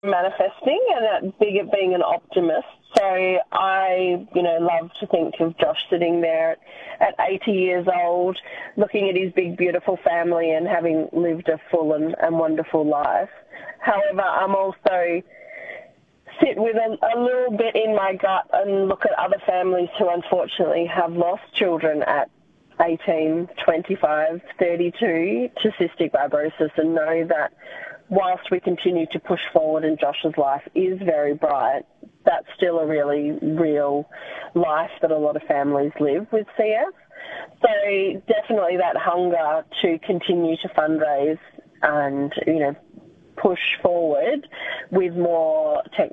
manifesting and that being an optimist. So I, love to think of Josh sitting there at 80 years old, looking at his big, beautiful family and having lived a full and wonderful life. However, I'm also sit with a little bit in my gut and look at other families who unfortunately have lost children at 18, 25, 32 to cystic fibrosis, and know that whilst we continue to push forward and Josh's life is very bright, that's still a really real life that a lot of families live with CF. So definitely that hunger to continue to fundraise and, push forward with more technology